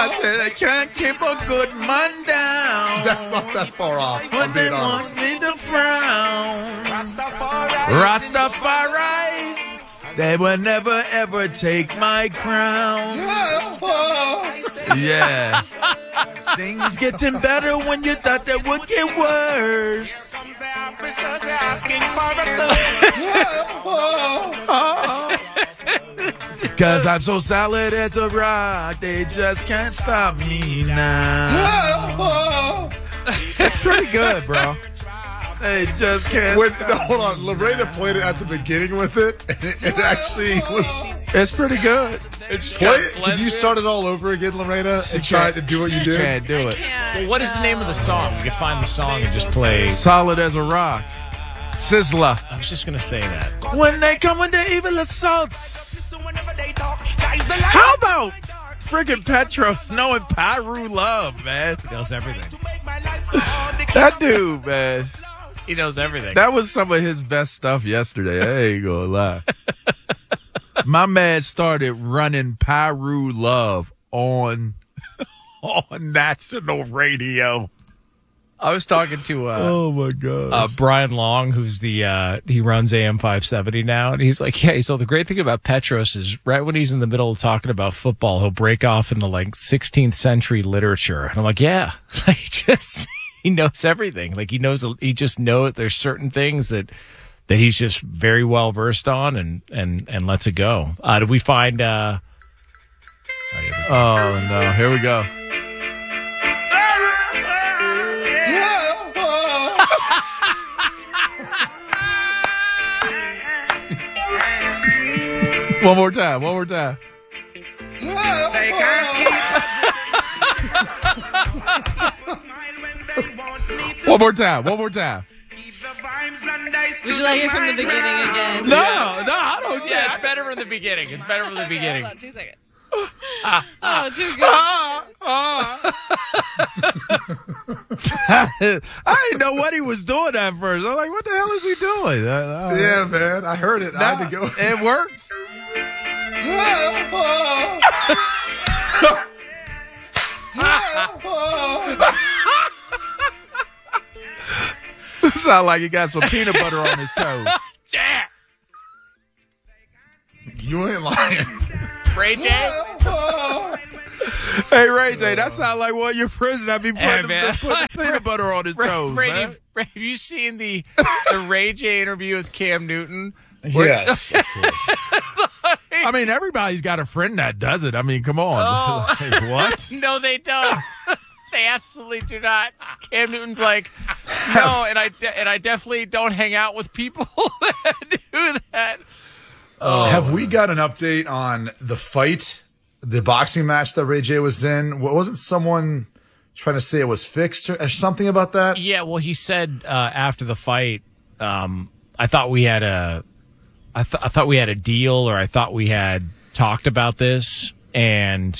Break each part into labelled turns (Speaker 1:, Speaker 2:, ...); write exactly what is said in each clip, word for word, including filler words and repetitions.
Speaker 1: I said I can't keep a good man down.
Speaker 2: That's not that far off.
Speaker 1: When
Speaker 2: I'm
Speaker 1: they
Speaker 2: being honest.
Speaker 1: want me to frown. Rastafari. They will never ever take my crown. Yeah. Things getting better when you thought they would get worse. Cause I'm so solid as a rock, they just can't stop me now. It's pretty good, bro. They just can't.
Speaker 2: When, no, hold on. Lorena played it at the beginning with it, and it, it actually was.
Speaker 1: It's pretty good.
Speaker 2: Play it. Can you start it all over again, Lorena, and try to do what you did?
Speaker 1: Can't do it.
Speaker 3: Well, what is the name of the song? You could find the song and just play.
Speaker 1: Solid as a rock. Sizzler.
Speaker 3: I was just going to say that.
Speaker 1: When they come with their evil assaults. How about friggin' Petros knowing Pyru Love, man?
Speaker 3: He knows everything.
Speaker 1: That dude, man.
Speaker 3: He knows everything.
Speaker 1: That was some of his best stuff yesterday. I ain't gonna lie. My man started running Pyru Love on on national radio.
Speaker 3: I was talking to uh,
Speaker 1: oh my god,
Speaker 3: uh, Brian Long, who's the uh, he runs A M five seventy now, and he's like, yeah. So the great thing about Petros is, right when he's in the middle of talking about football, he'll break off into like sixteenth century literature, and I'm like, yeah, like just he knows everything. Like he knows, he just knows there's certain things that that he's just very well versed on, and and and lets it go. Uh, did we find? Uh,
Speaker 1: oh no, here we go. One more time, one more time. They one more time, one more time.
Speaker 4: Would you like it from the beginning again?
Speaker 1: No, yeah. no, I don't care.
Speaker 3: Yeah, it's better from the beginning. It's better from the
Speaker 4: okay,
Speaker 3: beginning.
Speaker 4: Hold on, two seconds.
Speaker 1: Ah,
Speaker 4: oh, too good.
Speaker 1: Ah, ah. I didn't know what he was doing at first. I'm like, what the hell is he doing? I, I,
Speaker 2: yeah, man. I heard it. Nah, I had to go.
Speaker 1: It works. Sound like he got some peanut butter on his toes.
Speaker 3: Yeah.
Speaker 2: You ain't lying.
Speaker 3: Ray J?
Speaker 1: Hey, Ray J, that sound like one of your friends that be putting,
Speaker 3: hey,
Speaker 1: the, putting peanut butter on his
Speaker 3: Ray,
Speaker 1: toes,
Speaker 3: Ray,
Speaker 1: man.
Speaker 3: have, Ray, have you seen the, the Ray J interview with Cam Newton?
Speaker 2: Yes, of course.
Speaker 1: I mean, everybody's got a friend that does it. I mean, come on.
Speaker 3: Oh.
Speaker 1: Like, what?
Speaker 3: No, they don't. They absolutely do not. Cam Newton's like, no, and I de- and I definitely don't hang out with people that do that.
Speaker 2: Oh. Have we got an update on the fight, the boxing match that Ray J was in? Wasn't someone trying to say it was fixed or, or something about that?
Speaker 3: Yeah, well, he said uh, after the fight, um, I thought we had a, I, th- I thought we had a deal, or I thought we had talked about this, and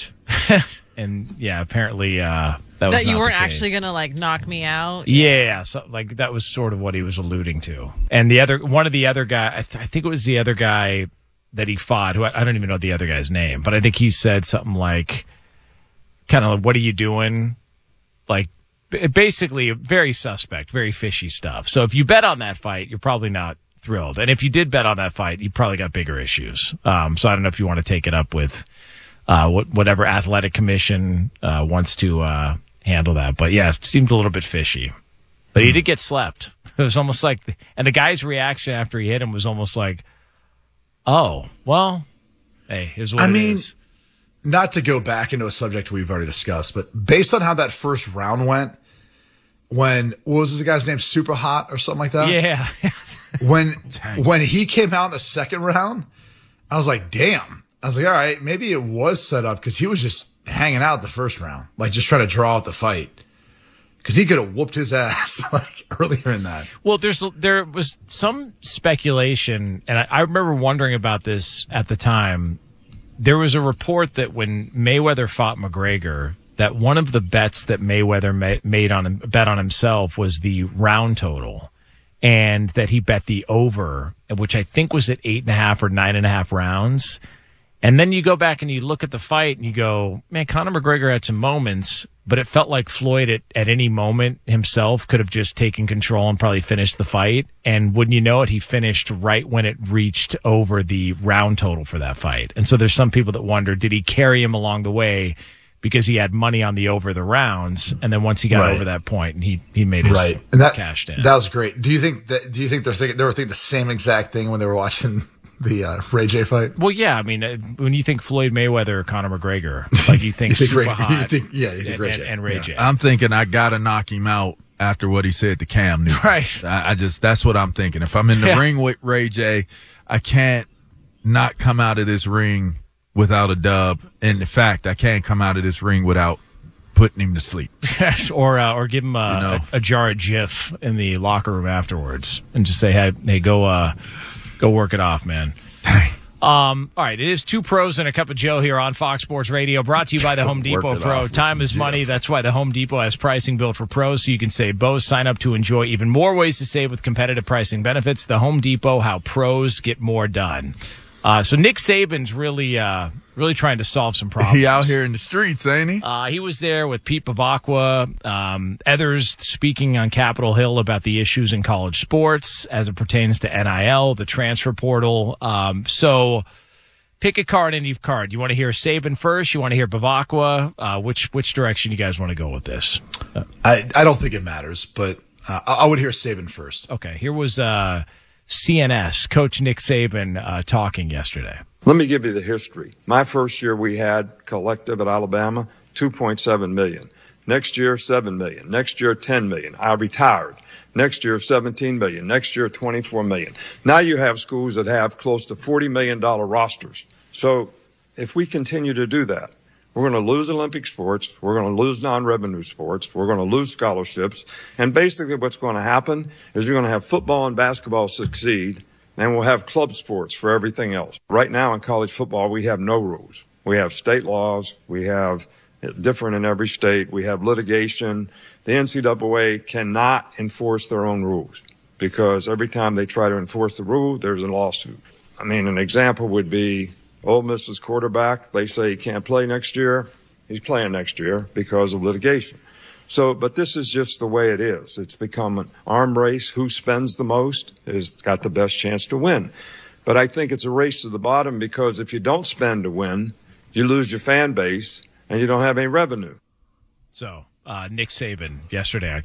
Speaker 3: and yeah, apparently uh, that was
Speaker 4: that you
Speaker 3: not
Speaker 4: weren't
Speaker 3: the case.
Speaker 4: actually gonna like knock me out.
Speaker 3: Yeah, so like that was sort of what he was alluding to. And the other, one of the other guy, I, th- I think it was the other guy that he fought, who I, I don't even know the other guy's name, but I think he said something like, kind of like, what are you doing? Like, b- basically very suspect, very fishy stuff. So if you bet on that fight, you're probably not thrilled. And if you did bet on that fight, you probably got bigger issues. Um, so I don't know if you want to take it up with uh, what, whatever athletic commission uh, wants to uh, handle that. But yeah, it seemed a little bit fishy. But he did get slept. It was almost like, and the guy's reaction after he hit him was almost like, oh, well, hey, here's what
Speaker 2: I
Speaker 3: it
Speaker 2: mean,
Speaker 3: is.
Speaker 2: Not to go back into a subject we've already discussed, but based on how that first round went, when, what was the guy's name? Super Hot or something like that?
Speaker 3: Yeah.
Speaker 2: when when he came out in the second round, I was like, damn. I was like, all right, maybe it was set up because he was just hanging out the first round, like just trying to draw out the fight. Because he could have whooped his ass like earlier in that.
Speaker 3: Well, there's there was some speculation, and I, I remember wondering about this at the time. There was a report that when Mayweather fought McGregor, that one of the bets that Mayweather ma- made on him, bet on himself was the round total, and that he bet the over, which I think was at eight and a half or nine and a half rounds. And then you go back and you look at the fight and you go, man, Conor McGregor had some moments, but it felt like Floyd at, at any moment himself could have just taken control and probably finished the fight. And wouldn't you know it, he finished right when it reached over the round total for that fight. And so there's some people that wonder, did he carry him along the way because he had money on the over the rounds? And then once he got
Speaker 2: Right.
Speaker 3: over that point, and he, he made his
Speaker 2: Right. And that,
Speaker 3: cashed in.
Speaker 2: That was great. Do you think that, do you think they're thinking, they were thinking the same exact thing when they were watching the uh, Ray J fight?
Speaker 3: Well, yeah. I mean, uh, when you think Floyd Mayweather or Conor McGregor, like you think,
Speaker 2: You think
Speaker 3: super
Speaker 2: Ray-
Speaker 3: hot.
Speaker 2: you think- yeah, you think
Speaker 3: and,
Speaker 2: Ray
Speaker 3: and,
Speaker 2: J.
Speaker 3: and Ray
Speaker 2: Yeah.
Speaker 3: J.
Speaker 1: I'm thinking I gotta knock him out after what he said to Cam Newton.
Speaker 3: Right.
Speaker 1: I, I just that's what I'm thinking. If I'm in the
Speaker 3: Yeah.
Speaker 1: ring with Ray J, I can't not come out of this ring without a dub. And in fact, I can't come out of this ring without putting him to sleep.
Speaker 3: or uh, or give him a,
Speaker 1: You know.
Speaker 3: a, a jar of Jif in the locker room afterwards, and just say, "Hey, hey, go, uh, go work it off, man." Um, all right, it is Two Pros and a Cup of Joe here on Fox Sports Radio, brought to you by the Home
Speaker 1: Work
Speaker 3: Depot
Speaker 1: it
Speaker 3: Pro.
Speaker 1: off with
Speaker 3: Time
Speaker 1: some
Speaker 3: is money.
Speaker 1: Jif.
Speaker 3: That's why the Home Depot has pricing built for pros, so you can save both. Sign up to enjoy even more ways to save with competitive pricing benefits. The Home Depot, how pros get more done. Uh, so Nick Saban's really, uh, really trying to solve some problems.
Speaker 1: He out here in the streets, ain't he?
Speaker 3: Uh, he was there with Pete Bavacqua, um, others speaking on Capitol Hill about the issues in college sports as it pertains to N I L, the transfer portal. Um, so pick a card, any card. You want to hear Saban first? You want to hear Bavacqua? Uh, which which direction you guys want to go with this?
Speaker 2: I, I don't think it matters, but uh, I, I would hear Saban first.
Speaker 3: Okay, here was uh, C N S, Coach Nick Saban uh, talking yesterday.
Speaker 5: Let me give you the history. My first year we had collective at Alabama, two point seven million. Next year, seven million. Next year, ten million. I retired. Next year, seventeen million. Next year, twenty-four million. Now you have schools that have close to forty million dollars rosters. So if we continue to do that, we're going to lose Olympic sports. We're going to lose non-revenue sports. We're going to lose scholarships. And basically what's going to happen is you're going to have football and basketball succeed, and we'll have club sports for everything else. Right now in college football, we have no rules. We have state laws. We have different in every state. We have litigation. The N C double A cannot enforce their own rules because every time they try to enforce the rule, there's a lawsuit. I mean, an example would be Ole Miss's quarterback. They say he can't play next year. He's playing next year because of litigation. So, but this is just the way it is. It's become an arm race. Who spends the most has got the best chance to win. But I think it's a race to the bottom because if you don't spend to win, you lose your fan base and you don't have any revenue.
Speaker 3: So uh, Nick Saban yesterday on